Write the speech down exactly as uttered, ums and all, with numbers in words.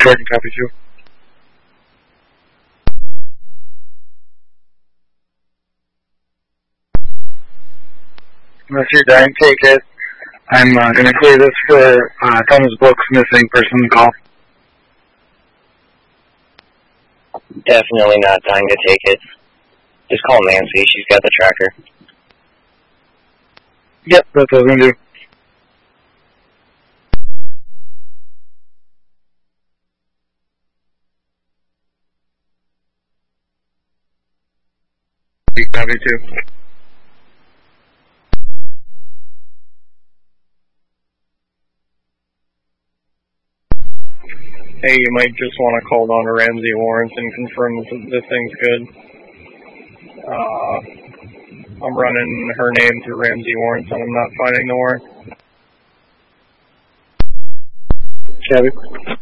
Jordan, copy two. Unless you're dying, take it. I'm uh, going to clear this for uh, Thomas Book's missing person call. Definitely not dying to take it. Just call Nancy. She's got the tracker. Yep, that's what I'm going to do. Copy two. Hey, you might just want to call Donna Ramsey Warrants and confirm that this thing's good. Uh, I'm running her name through Ramsey Warrants and I'm not finding the warrant. Copy.